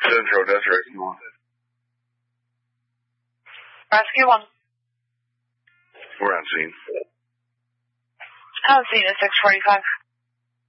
Central Desert. Rescue 1. We're on scene. How's scene at 645?